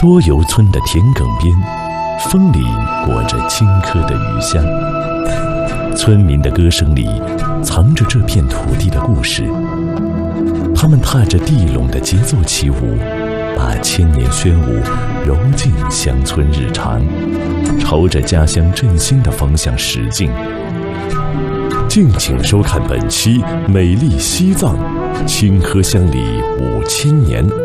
多油村的田埂边，风里裹着青稞的余香。村民的歌声里，藏着这片土地的故事。他们踏着地垄的节奏起舞，把千年宣武揉进乡村日常，朝着家乡振兴的方向驶进。敬请收看本期《美丽西藏》，青稞乡里5000年。